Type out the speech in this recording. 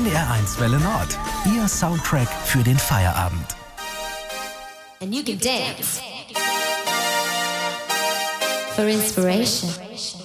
NDR1 Welle Nord. Ihr Soundtrack für den Feierabend. And you can dance for inspiration.